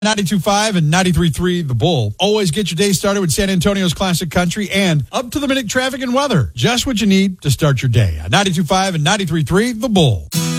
92.5 and 93.3 The Bull. Always get your day started with San Antonio's classic country and up-to-the-minute traffic and weather. Just what you need to start your day. 92.5 and 93.3 The Bull.